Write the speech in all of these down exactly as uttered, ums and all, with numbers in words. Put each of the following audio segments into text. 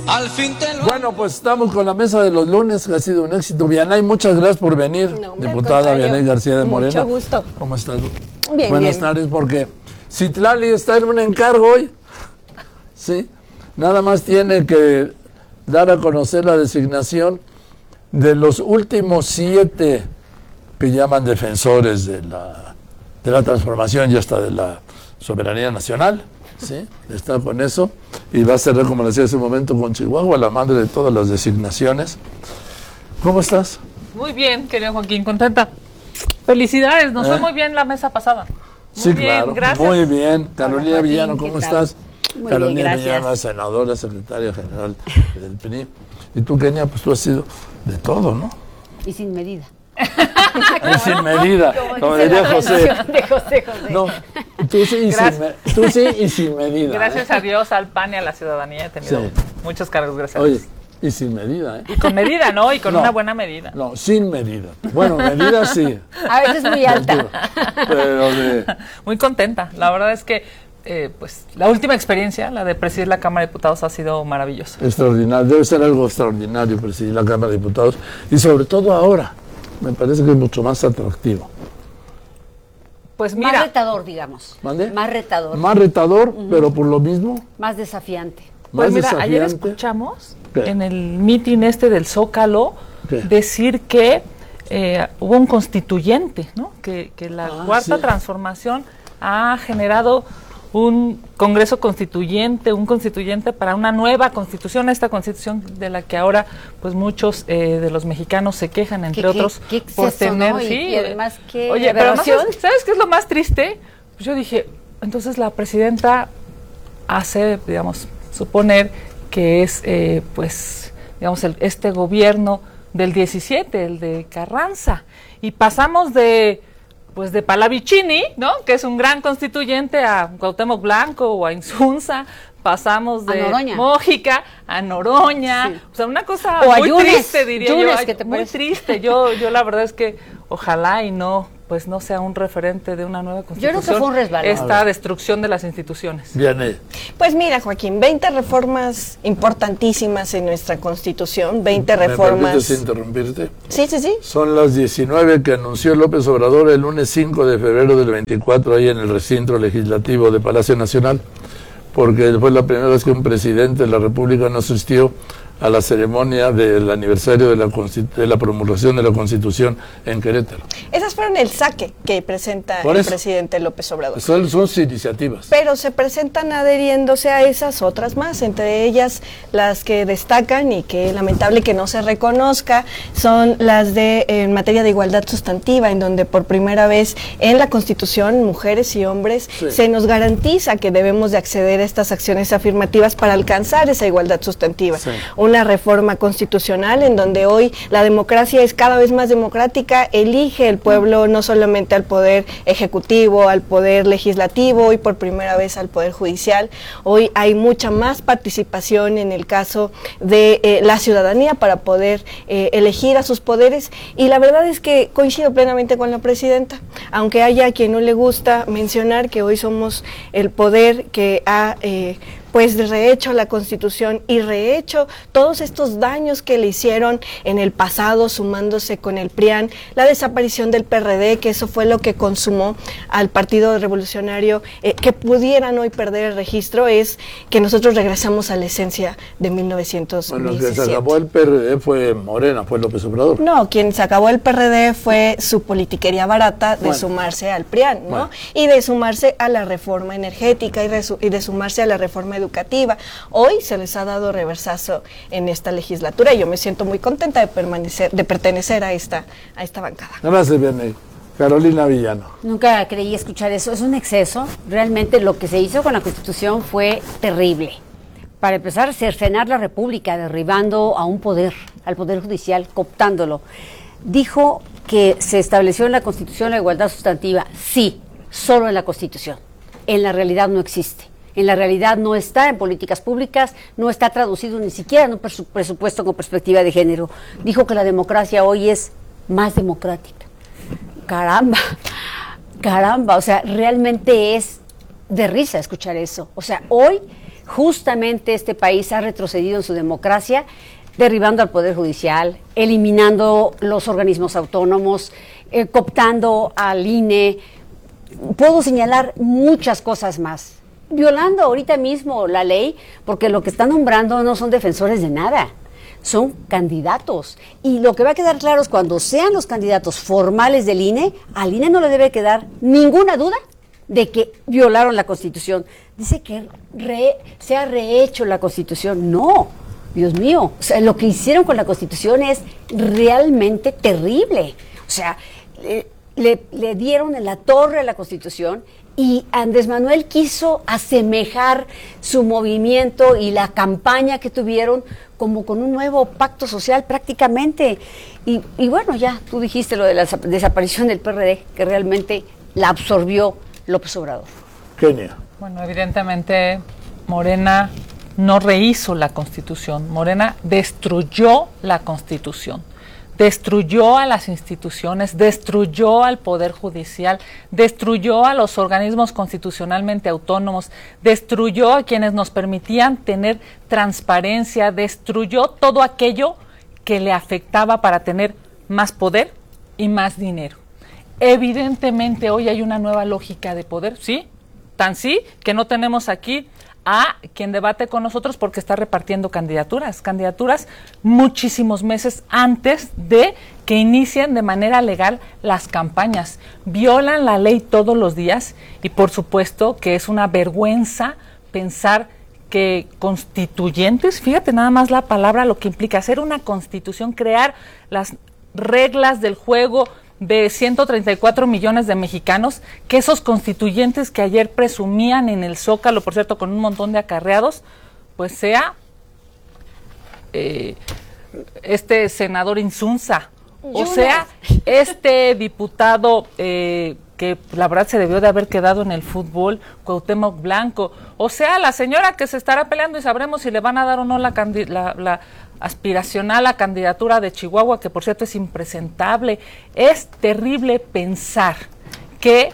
Al fin te lo... Bueno, pues estamos con la mesa de los lunes, que ha sido un éxito. Vianey, muchas gracias por venir. No, diputada Vianey García de Morena. Mucho gusto. ¿Cómo estás? Bien, Buenas bien. tardes, porque Citlali está en un encargo hoy. Sí. Nada más tiene que dar a conocer la designación de los últimos siete que llaman defensores de la, de la transformación y hasta de la soberanía nacional. Sí, está con eso y va a cerrar, como le decía hace un momento, con Chihuahua, la madre de todas las designaciones. ¿Cómo estás? Muy bien, querido Joaquín, contenta. Felicidades, nos ¿Eh? fue muy bien la mesa pasada. Muy sí, bien, claro, gracias. muy bien. Carolina Villano, ¿cómo estás? Muy Carolina bien, Villano, senadora, secretaria general del P R I. Y tú, Kenia, pues tú has sido de todo, ¿no? Y sin medida. Y sin medida, como, como diría José. De José, José. No, tú sí, y sin, me, tú sí y sin medida. Gracias ¿eh? a Dios, al P A N y a la ciudadanía he tenido sí. muchos cargos, gracias Oye, a Dios. Y sin medida, ¿eh? Y con medida, ¿no? Y con no, una buena medida. No, sin medida. Bueno, medida sí. A veces muy alta. Pero de... Muy contenta. La verdad es que, eh, pues, la última experiencia, la de presidir la Cámara de Diputados, ha sido maravillosa. Extraordinario. Debe ser algo extraordinario presidir la Cámara de Diputados. Y sobre todo ahora. Me parece que es mucho más atractivo. Pues mira. Más retador, digamos. ¿Mande? Más retador. Más retador, uh-huh. pero por lo mismo. Más desafiante. Pues más mira, desafiante. Ayer escuchamos ¿Qué? En el mitin este del Zócalo ¿Qué? Decir que eh, hubo un constituyente, ¿no? Que, que la ah, cuarta sí. transformación ha generado un Congreso Constituyente, un constituyente para una nueva constitución, esta constitución de la que ahora pues muchos eh, de los mexicanos se quejan, entre ¿Qué, otros, qué, qué exceso, por tener, ¿no? y, sí, y además qué oye, pero además, aberración. ¿sabes qué es lo más triste? Pues yo dije, entonces la presidenta hace, digamos, suponer que es, eh, pues, digamos, el, este gobierno del diecisiete, el de Carranza, y pasamos de pues de Palavicini, ¿no? Que es un gran constituyente, a Cuauhtémoc Blanco o a Insunza, pasamos de Mójica a Noroña, sí. O sea, una cosa o muy Yunes, triste, diría Yunes, yo, ay, ¿qué te muy parece? triste. Yo, yo la verdad es que ojalá y no, pues no sea un referente de una nueva constitución. Yo creo que fue un resbalón. Esta destrucción de las instituciones. Viene. Pues mira, Joaquín, veinte reformas importantísimas en nuestra Constitución, veinte reformas... ¿Me permites interrumpirte? Sí, sí, sí. Son las diecinueve que anunció López Obrador el lunes cinco de febrero del veinticuatro ahí en el recinto legislativo de Palacio Nacional, porque fue la primera vez que un presidente de la República no asistió a la ceremonia del aniversario de la, de la promulgación de la Constitución en Querétaro. Esas fueron el saque que presenta Por el eso. presidente López Obrador. Son sus iniciativas. Pero se presentan adheriéndose a esas otras más, entre ellas las que destacan y que lamentable que no se reconozca, son las de en materia de igualdad sustantiva, en donde por primera vez en la Constitución, mujeres y hombres, sí. se nos garantiza que debemos de acceder a estas acciones afirmativas para alcanzar esa igualdad sustantiva. Sí. Una reforma constitucional en donde hoy la democracia es cada vez más democrática, elige el pueblo no solamente al poder ejecutivo, al poder legislativo y por primera vez al poder judicial. Hoy hay mucha más participación en el caso de eh, la ciudadanía para poder eh, elegir a sus poderes, y la verdad es que coincido plenamente con la presidenta, aunque haya a quien no le gusta mencionar que hoy somos el poder que ha eh, pues rehecho la Constitución y rehecho todos estos daños que le hicieron en el pasado, sumándose con el P R I A N, la desaparición del P R D, que eso fue lo que consumó al Partido Revolucionario, eh, que pudieran hoy perder el registro, es que nosotros regresamos a la esencia de mil novecientos diecisiete. Bueno, que se acabó el P R D fue Morena, fue López Obrador. No, quien se acabó el P R D fue su politiquería barata de bueno. sumarse al P R I A N, ¿no? Bueno. Y de sumarse a la reforma energética y, resu- y de sumarse a la reforma educativa. educativa. Hoy se les ha dado reversazo en esta legislatura y yo me siento muy contenta de permanecer, de pertenecer a esta, a esta bancada. Gracias, Vianey. Carolina Villano. Nunca creí escuchar eso, es un exceso. Realmente lo que se hizo con la Constitución fue terrible. Para empezar, cercenar la República, derribando a un poder, al Poder Judicial, cooptándolo. Dijo que se estableció en la Constitución la igualdad sustantiva. Sí, solo en la Constitución. En la realidad no existe. En la realidad no está en políticas públicas, no está traducido ni siquiera en un presu- presupuesto con perspectiva de género. Dijo que la democracia hoy es más democrática. Caramba, caramba, o sea, realmente es de risa escuchar eso. O sea, hoy justamente este país ha retrocedido en su democracia, derribando al Poder Judicial, eliminando los organismos autónomos, eh, cooptando al I N E. Puedo señalar muchas cosas más, violando ahorita mismo la ley, porque lo que están nombrando no son defensores de nada, son candidatos. Y lo que va a quedar claro es cuando sean los candidatos formales del I N E, al I N E no le debe quedar ninguna duda de que violaron la Constitución. Dice que re, se ha rehecho la Constitución. No, Dios mío, o sea, lo que hicieron con la Constitución es realmente terrible. O sea, le, le, le dieron en la torre a la Constitución y Andrés Manuel quiso asemejar su movimiento y la campaña que tuvieron como con un nuevo pacto social prácticamente. Y, y bueno, ya tú dijiste lo de la desaparición del P R D, que realmente la absorbió López Obrador. Kenia. Bueno, evidentemente Morena no rehizo la Constitución, Morena destruyó la Constitución, destruyó a las instituciones, destruyó al Poder Judicial, destruyó a los organismos constitucionalmente autónomos, destruyó a quienes nos permitían tener transparencia, destruyó todo aquello que le afectaba para tener más poder y más dinero. Evidentemente hoy hay una nueva lógica de poder, ¿sí? Tan sí que no tenemos aquí a quien debate con nosotros porque está repartiendo candidaturas, candidaturas muchísimos meses antes de que inicien de manera legal las campañas. Violan la ley todos los días y por supuesto que es una vergüenza pensar que constituyentes, fíjate nada más la palabra, lo que implica hacer una constitución, crear las reglas del juego de ciento treinta y cuatro millones de mexicanos, que esos constituyentes que ayer presumían en el Zócalo, por cierto, con un montón de acarreados, pues sea eh, este senador Insunza, o sea, este diputado eh, que la verdad se debió de haber quedado en el fútbol, Cuauhtémoc Blanco, o sea, la señora que se estará peleando y sabremos si le van a dar o no la, la, la aspiracional a candidatura de Chihuahua, que por cierto es impresentable. Es terrible pensar que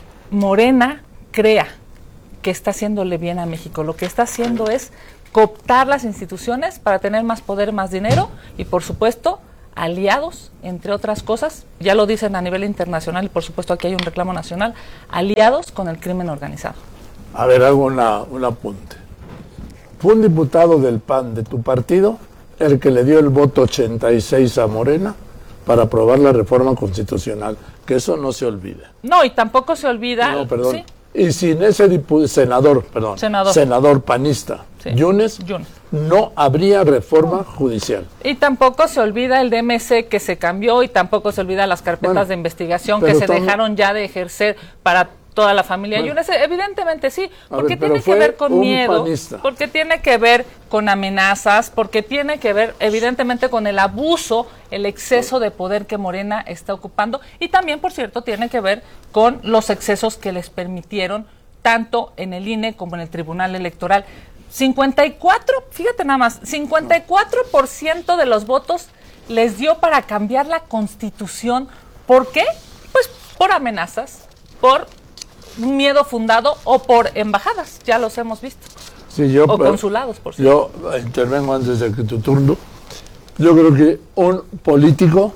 Morena crea que está haciéndole bien a México. Lo que está haciendo es cooptar las instituciones para tener más poder, más dinero y por supuesto aliados, entre otras cosas, ya lo dicen a nivel internacional y por supuesto aquí hay un reclamo nacional, aliados con el crimen organizado. A ver, hago una, un apunte. Fue un diputado del P A N de tu partido el que le dio el voto ochenta y seis a Morena para aprobar la reforma constitucional, que eso no se olvida. No, y tampoco se olvida... No, perdón. ¿Sí? Y sin ese dipu- senador, perdón, senador, senador panista, sí. Yunes, Yunes, no habría reforma judicial. Y tampoco se olvida el D M C que se cambió y tampoco se olvida las carpetas bueno, de investigación que se dejaron ya de ejercer para toda la familia bueno, Yunes. Evidentemente sí, porque ver, tiene que ver con miedo, panista. Porque tiene que ver con amenazas, porque tiene que ver evidentemente con el abuso, el exceso de poder que Morena está ocupando y también, por cierto, tiene que ver con los excesos que les permitieron tanto en el I N E como en el Tribunal Electoral. cincuenta y cuatro, fíjate nada más, cincuenta y cuatro por ciento de los votos les dio para cambiar la Constitución. ¿Por qué? Pues por amenazas, por un miedo fundado o por embajadas, ya los hemos visto. Sí, yo, o consulados, por cierto. Yo intervengo antes de que tu turno. Yo creo que un político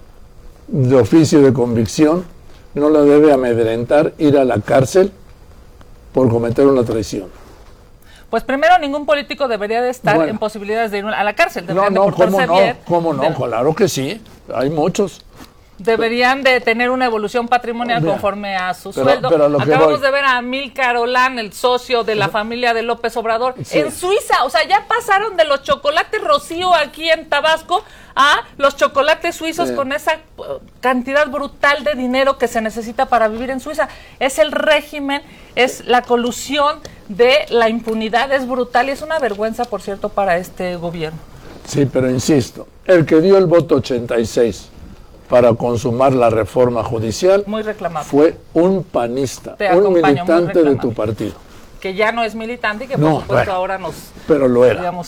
de oficio de convicción no lo debe amedrentar ir a la cárcel por cometer una traición. Pues primero, ningún político debería de estar bueno, en posibilidades de ir a la cárcel. Deberían no, no, de ¿cómo no? Bien. ¿Cómo no? De... Claro que sí, hay muchos. Deberían de tener una evolución patrimonial Mira, conforme a su pero, sueldo. Pero Acabamos de ver a Amílcar Olán, el socio de la familia de López Obrador, sí. en Suiza. O sea, ya pasaron de los chocolates Rocío aquí en Tabasco a los chocolates suizos sí. con esa cantidad brutal de dinero que se necesita para vivir en Suiza. Es el régimen, es la colusión de la impunidad, es brutal y es una vergüenza, por cierto, para este gobierno. Sí, pero insisto, el que dio el voto ochenta y seis para consumar la reforma judicial muy reclamado. Fue un panista, un militante de tu partido. Que ya no es militante y que por no, supuesto bueno, ahora nos pero lo era. Digamos,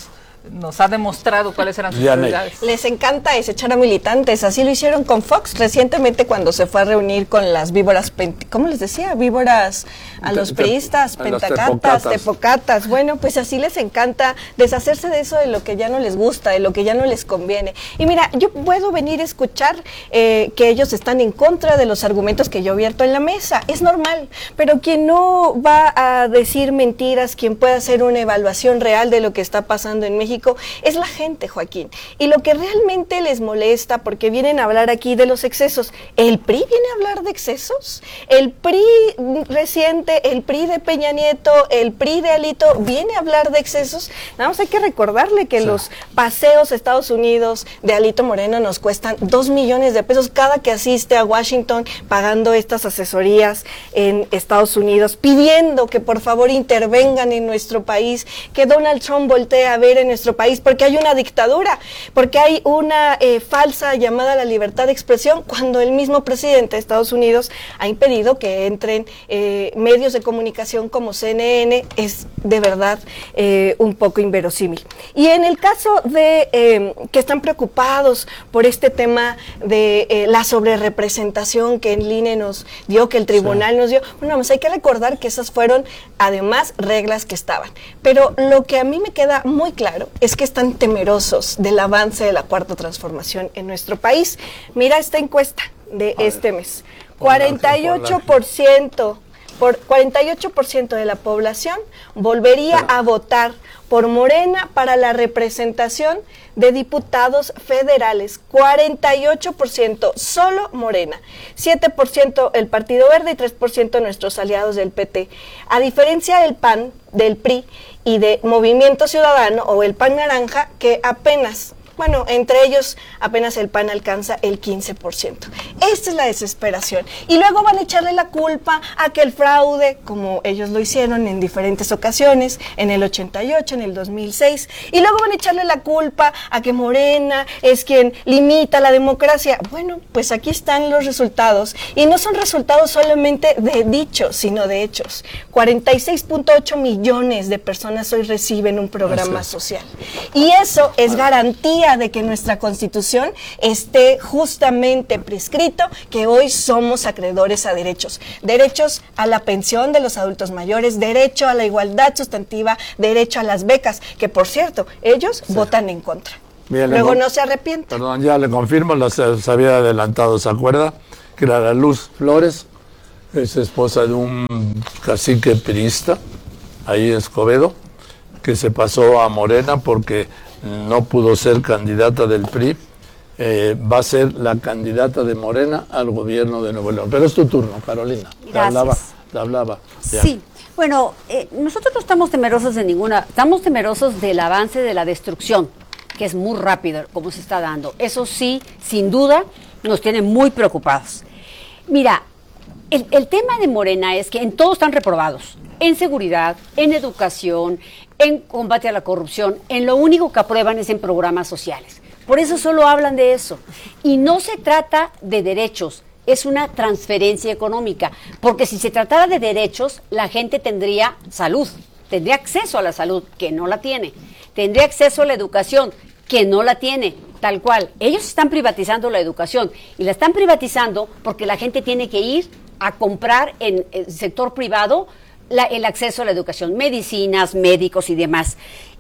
nos ha demostrado cuáles eran sus Diana. prioridades. Les encanta desechar a militantes, así lo hicieron con Fox recientemente cuando se fue a reunir con las víboras, pent- ¿cómo les decía? Víboras a los Te- te- priistas, a las pentacatas, tepocatas. tepocatas. Bueno, pues así les encanta deshacerse de eso, de lo que ya no les gusta, de lo que ya no les conviene. Y mira, yo puedo venir a escuchar eh, que ellos están en contra de los argumentos que yo vierto en la mesa, es normal, pero quien no va a decir mentiras, quien pueda hacer una evaluación real de lo que está pasando en México, es la gente, Joaquín. Y lo que realmente les molesta, porque vienen a hablar aquí de los excesos, ¿el P R I viene a hablar de excesos? ¿El P R I reciente, el P R I de Peña Nieto, el P R I de Alito, viene a hablar de excesos? Nada más hay que recordarle que Sí. los paseos a Estados Unidos de Alito Moreno nos cuestan dos millones de pesos cada que asiste a Washington, pagando estas asesorías en Estados Unidos, pidiendo que por favor intervengan en nuestro país, que Donald Trump voltee a ver en nuestro país, porque hay una dictadura, porque hay una eh, falsa llamada a la libertad de expresión, cuando el mismo presidente de Estados Unidos ha impedido que entren eh, medios de comunicación como C N N. Es de verdad eh, un poco inverosímil. Y en el caso de eh, que están preocupados por este tema de eh, la sobrerepresentación que el I N E nos dio, que el tribunal sí. nos dio, bueno, pues hay que recordar que esas fueron además reglas que estaban. Pero lo que a mí me queda muy claro es que están temerosos del avance de la cuarta transformación en nuestro país. Mira esta encuesta de este mes. cuarenta y ocho por ciento por cuarenta y ocho por ciento de la población volvería a votar por Morena para la representación de diputados federales. Cuarenta y ocho por ciento solo Morena, siete por ciento el Partido Verde y tres por ciento nuestros aliados del P T. A diferencia del P A N, del P R I y de Movimiento Ciudadano o el P A N Naranja, que apenas... Bueno, entre ellos apenas el P A N alcanza el quince por ciento. Esta es la desesperación. Y luego van a echarle la culpa a que el fraude, como ellos lo hicieron en diferentes ocasiones, en el ochenta y ocho, en el dos mil seis, y luego van a echarle la culpa a que Morena es quien limita la democracia. Bueno, pues aquí están los resultados. Y no son resultados solamente de dichos, sino de hechos. cuarenta y seis punto ocho millones de personas hoy reciben un programa es. social. Y eso es garantía de que nuestra Constitución esté justamente prescrito que hoy somos acreedores a derechos. Derechos a la pensión de los adultos mayores, derecho a la igualdad sustantiva, derecho a las becas, que por cierto, ellos sí. votan en contra. Bien, Luego no se arrepienten. Perdón, ya le confirmo, lo se, se había adelantado, ¿se acuerda? Que era la Luz Flores, es esposa de un cacique priista, ahí en Escobedo, que se pasó a Morena porque no pudo ser candidata del P R I, eh, va a ser la candidata de Morena al gobierno de Nuevo León. Pero es tu turno, Carolina. Te Gracias. hablaba, te hablaba. Ya. Sí, bueno, eh, nosotros no estamos temerosos de ninguna, estamos temerosos del avance de la destrucción, que es muy rápido como se está dando. Eso sí, sin duda, nos tiene muy preocupados. Mira, el, el tema de Morena es que en todo están reprobados, en seguridad, en educación, en combate a la corrupción, en lo único que aprueban es en programas sociales. Por eso solo hablan de eso. Y no se trata de derechos, es una transferencia económica, porque si se tratara de derechos, la gente tendría salud, tendría acceso a la salud, que no la tiene, tendría acceso a la educación, que no la tiene, tal cual. Ellos están privatizando la educación, y la están privatizando porque la gente tiene que ir a comprar en el sector privado La, el acceso a la educación, medicinas, médicos y demás.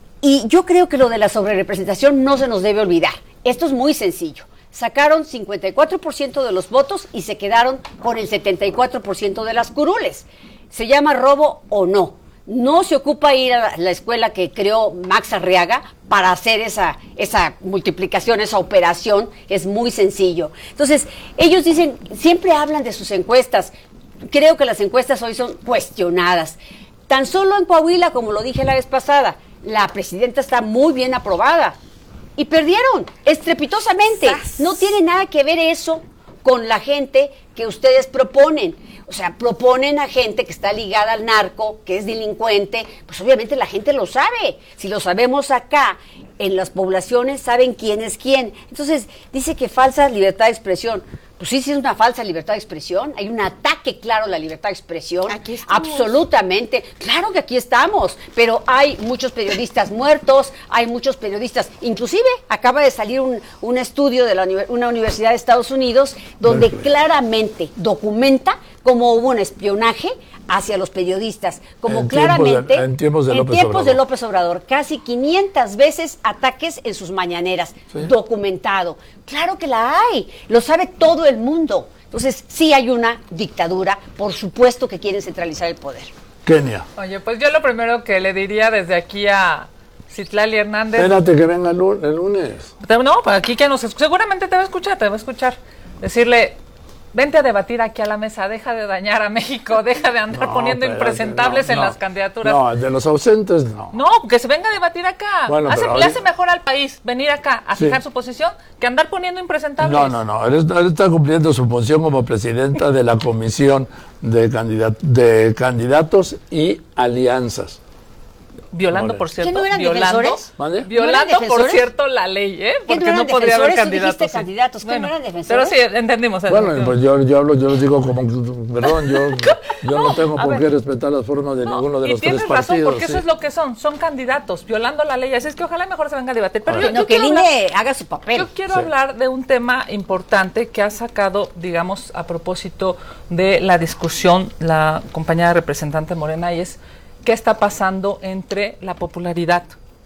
Y yo creo que lo de la sobrerepresentación no se nos debe olvidar. Esto es muy sencillo. Sacaron cincuenta y cuatro por ciento de los votos y se quedaron con el setenta y cuatro por ciento de las curules. Se llama robo o no. No se ocupa ir a la escuela que creó Max Arriaga para hacer esa, esa multiplicación, esa operación. Es muy sencillo. Entonces, ellos dicen, siempre hablan de sus encuestas. Creo que las encuestas hoy son cuestionadas. Tan solo en Coahuila, como lo dije la vez pasada, la presidenta está muy bien aprobada. Y perdieron, estrepitosamente. ¡Sas! No tiene nada que ver eso con la gente que ustedes proponen. O sea, proponen a gente que está ligada al narco, que es delincuente. Pues obviamente la gente lo sabe. Si lo sabemos acá, en las poblaciones saben quién es quién. Entonces, dice que falsa libertad de expresión. Pues sí, sí es una falsa libertad de expresión, hay un ataque claro a la libertad de expresión, Aquí estamos. absolutamente, claro que aquí estamos, pero hay muchos periodistas muertos, hay muchos periodistas, inclusive acaba de salir un, un estudio de la, una universidad de Estados Unidos donde claramente documenta cómo hubo un espionaje hacia los periodistas, como En claramente tiempos de- en tiempos de López tiempos de Obrador. López Obrador, casi quinientas veces ataques en sus mañaneras, Sí. documentado. Claro que la hay, lo sabe todo el mundo. Entonces, sí hay una dictadura, por supuesto que quieren centralizar el poder. Kenia. Oye, pues yo lo primero que le diría desde aquí a Citlali Hernández... Espérate que venga el lu- el lunes. Te- No, para aquí que nos escu- seguramente te va a escuchar, te va a escuchar. Decirle, vente a debatir aquí a la mesa, deja de dañar a México, deja de andar No, poniendo espérate, impresentables no, en no. las candidaturas. No, de los ausentes no. No, que se venga a debatir acá. Bueno, Hace- pero le ahorita- hace mejor al país venir acá a Sí. fijar su posición que andar poniendo impresentables. No, no, no. Él está, él está cumpliendo su función como presidenta de la comisión de, candidat- de candidatos y alianzas. Violando, Vale. por cierto, ¿Que no eran violando, defensores? ¿Vale? violando, ¿No eran por defensores? cierto, la ley, ¿eh? ¿Que Porque no no, eran podría haber defensores? Tú candidatos. dijiste candidatos, ¿que no eran defensores? Pero sí, entendimos. Bueno, entendimos. pues yo, yo hablo, yo les digo como, perdón, yo, yo no, No, tengo a por ver. qué respetar las formas de No, ninguno de y los tres tienes razón, partidos. porque sí. eso es lo que son, son candidatos, violando la ley. Así es que ojalá mejor se venga a debatir. Pero yo, No, yo que el quiero I N E hablar- haga su papel. Yo quiero Sí. hablar de un tema importante que ha sacado, digamos, a propósito de la discusión la compañera representante Morena, y es qué está pasando entre la popularidad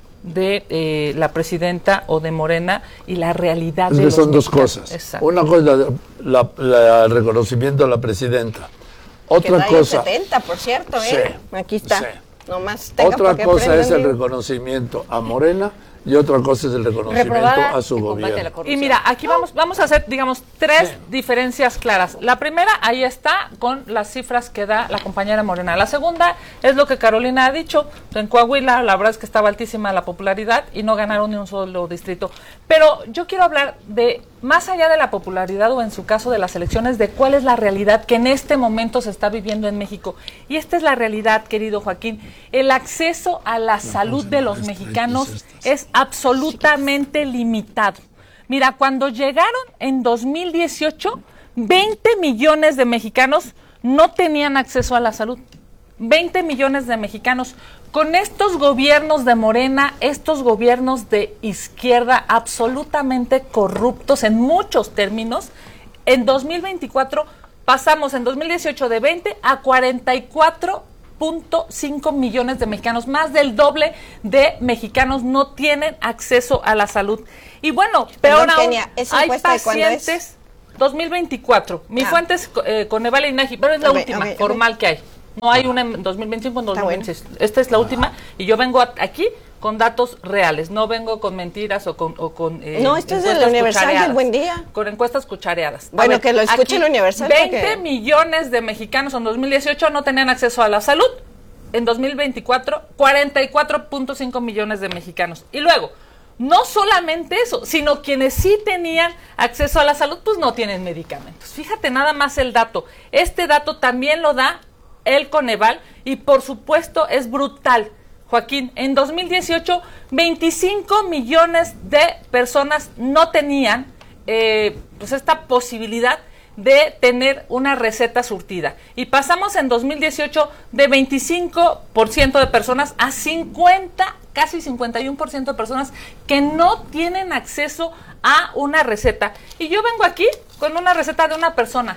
de eh, la presidenta o de Morena y la realidad Es de que los son dos mexicanos. cosas. Exacto. Una cosa es la, la- la- el reconocimiento a la presidenta. Que Otra trae el cosa, setenta, por cierto, ¿eh? Sí, Aquí está. sí. Nomás tenga otra por qué cosa es el aprenderlo. reconocimiento a Morena y otra cosa es el reconocimiento Reprobada a su en combate a la gobierno. corrupción. Y mira, aquí vamos, vamos a hacer, digamos, tres Sí. diferencias claras. La primera, ahí está, con las cifras que da la compañera Morena. La segunda es lo que Carolina ha dicho. En Coahuila, la verdad es que estaba altísima la popularidad y no ganaron ni un solo distrito. Pero yo quiero hablar de, más allá de la popularidad o en su caso de las elecciones, de cuál es la realidad que en este momento se está viviendo en México. Y esta es la realidad, querido Joaquín. El acceso a la salud de los mexicanos es absolutamente limitado. Mira, cuando llegaron en dos mil dieciocho, veinte millones de mexicanos no tenían acceso a la salud. veinte millones de mexicanos. Con estos gobiernos de Morena, estos gobiernos de izquierda absolutamente corruptos en muchos términos, en dos mil veinticuatro pasamos en dos mil dieciocho de veinte a cuarenta y cuatro punto cinco millones de mexicanos, más del doble de mexicanos no tienen acceso a la salud. Y bueno, peor Perdón, aún, Kenia, ¿esa hay encuesta de cuándo es? pacientes, dos mil veinticuatro. Mi Ah. fuente es eh, Coneval e INEGI, pero es la A ver, última a ver, a formal que hay. No hay una en dos mil veinticinco, en dos mil veintiséis. Esta es la última y yo vengo a- aquí con datos reales, no vengo con mentiras o con... O con eh, No, esto es del encuestas Universal del cuchareadas. Buen Día. Con encuestas cuchareadas. A Bueno, que lo escuche aquí, el Universal, veinte porque- millones de mexicanos en dos mil dieciocho no tenían acceso a la salud. En dos mil veinticuatro, cuarenta y cuatro punto cinco millones de mexicanos. Y luego, no solamente eso, sino quienes sí tenían acceso a la salud, pues no tienen medicamentos. Fíjate nada más el dato. Este dato también lo da el Coneval y por supuesto es brutal. Joaquín, en dos mil dieciocho, veinticinco millones de personas no tenían eh, pues esta posibilidad de tener una receta surtida. Y pasamos en dos mil dieciocho de veinticinco por ciento de personas a cincuenta, casi cincuenta y uno por ciento de personas que no tienen acceso a una receta. Y yo vengo aquí con una receta de una persona,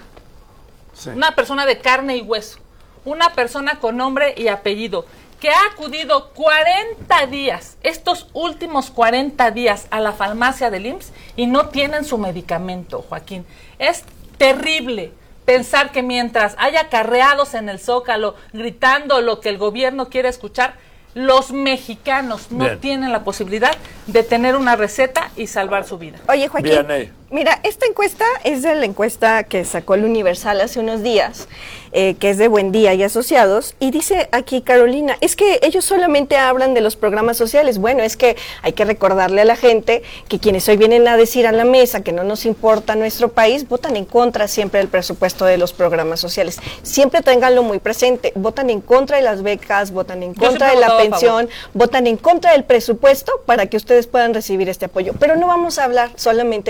Sí. una persona de carne y hueso, una persona con nombre y apellido, que ha acudido cuarenta días, estos últimos cuarenta días a la farmacia del I M S S y no tienen su medicamento, Joaquín. Es terrible pensar que mientras haya carreados en el Zócalo gritando lo que el gobierno quiere escuchar, los mexicanos no Bien. tienen la posibilidad de tener una receta y salvar su vida. Oye, Joaquín, Bien, eh. mira, esta encuesta es de la encuesta que sacó el Universal hace unos días, eh, que es de Buen Día y Asociados, y dice aquí Carolina, es que ellos solamente hablan de los programas sociales. Bueno, es que hay que recordarle a la gente que quienes hoy vienen a decir a la mesa que no nos importa nuestro país, votan en contra siempre del presupuesto de los programas sociales. Siempre ténganlo muy presente, votan en contra de las becas, votan en Yo contra siempre de he la votado a pensión, votan en contra del presupuesto para que ustedes puedan recibir este apoyo. Pero no vamos a hablar solamente de los programas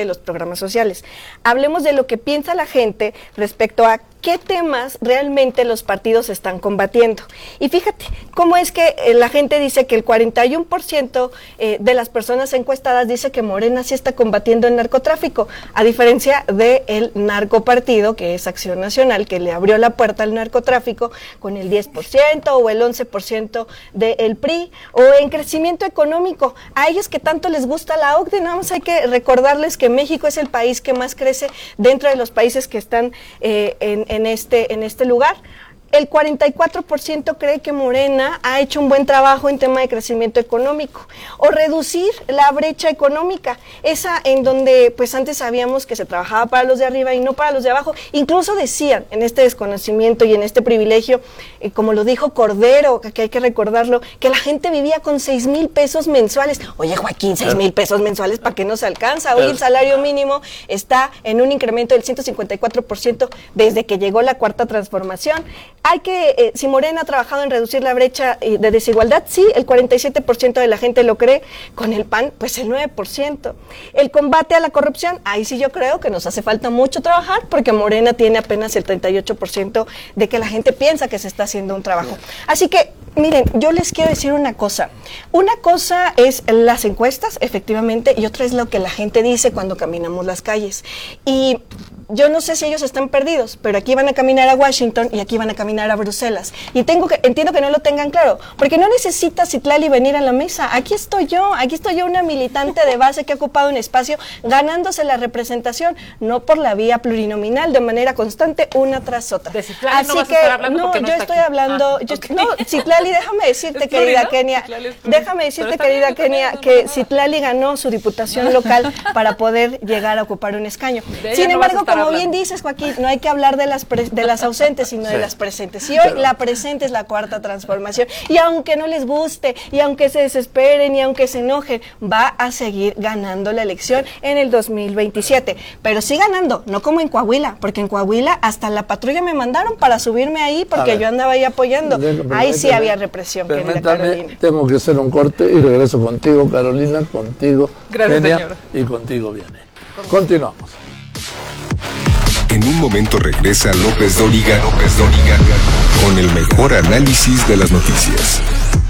programas sociales. Hablemos de lo que piensa la gente respecto a qué temas realmente los partidos están combatiendo. Y fíjate, cómo es que eh, la gente dice que el cuarenta y uno por ciento eh, de las personas encuestadas dice que Morena sí está combatiendo el narcotráfico, a diferencia del narcopartido, que es Acción Nacional, que le abrió la puerta al narcotráfico con el diez por ciento o el once por ciento del P R I, o en crecimiento económico. A ellos que tanto les gusta la O C D E, nada más hay que recordarles que México es el país que más crece dentro de los países que están eh, en En este, en este lugar. El cuarenta y cuatro por ciento cree que Morena ha hecho un buen trabajo en tema de crecimiento económico o reducir la brecha económica, esa en donde pues antes sabíamos que se trabajaba para los de arriba y no para los de abajo. Incluso decían en este desconocimiento y en este privilegio, eh, como lo dijo Cordero, que hay que recordarlo, que la gente vivía con seis mil pesos mensuales. Oye, Joaquín, seis mil pesos mensuales, ¿para qué no se alcanza? Hoy el salario mínimo está en un incremento del ciento cincuenta y cuatro por ciento desde que llegó la Cuarta Transformación. Hay que, eh, si Morena ha trabajado en reducir la brecha eh, de desigualdad, sí, el cuarenta y siete por ciento de la gente lo cree. Con el P A N, pues el nueve por ciento. El combate a la corrupción, ahí sí yo creo que nos hace falta mucho trabajar, porque Morena tiene apenas el treinta y ocho por ciento de que la gente piensa que se está haciendo un trabajo. Así que, miren, yo les quiero decir una cosa. Una cosa es las encuestas, efectivamente, y otra es lo que la gente dice cuando caminamos las calles. Y yo no sé si ellos están perdidos, pero aquí van a caminar a Washington y aquí van a caminar a Bruselas. Y tengo que, entiendo que no lo tengan claro, porque no necesita Citlali venir a la mesa. Aquí estoy yo, aquí estoy yo, una militante de base que ha ocupado un espacio ganándose la representación, no por la vía plurinominal, de manera constante, una tras otra. De Citlali Así no vas que, a estar hablando no, porque no yo está estoy aquí. hablando, Ah, yo okay. estoy, no, Citlali, déjame decirte, Es querida pluri, ¿no? Kenia, Citlali es pluri. déjame decirte, Pero está querida bien, Kenia, está que bien. Citlali ganó su diputación local para poder llegar a ocupar un escaño. De ella Sin no vas a embargo, estar como hablando. bien dices, Joaquín, no hay que hablar de las pre- de las ausentes, sino Sí. de las presentes. Y hoy la presente es la Cuarta Transformación. Y aunque no les guste, y aunque se desesperen, y aunque se enojen, va a seguir ganando la elección en el dos mil veintisiete. Pero sí ganando, no como en Coahuila, porque en Coahuila hasta la patrulla me mandaron para subirme ahí porque yo andaba ahí apoyando. Déjame- Ahí sí permítame- había represión, querida permítame, Carolina. tengo que hacer un corte y regreso contigo, Carolina, contigo, Gracias, Kenia, señora. y contigo, Viene. Continuamos. En un momento regresa López Dóriga, López Dóriga, con el mejor análisis de las noticias.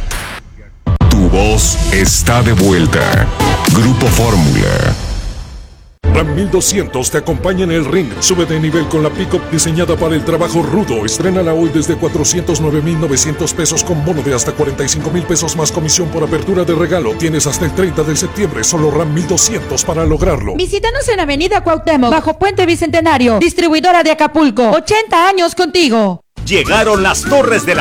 Tu voz está de vuelta. Grupo Fórmula. Ram mil doscientos te acompaña en el ring. Sube de nivel con la pick-up diseñada para el trabajo rudo. Estrénala hoy desde cuatrocientos nueve mil novecientos pesos con bono de hasta cuarenta y cinco mil pesos más comisión por apertura de regalo. Tienes hasta el treinta de septiembre. Solo Ram mil doscientos para lograrlo. Visítanos en Avenida Cuauhtémoc, bajo Puente Bicentenario. Distribuidora de Acapulco. ochenta años contigo. Llegaron las torres de la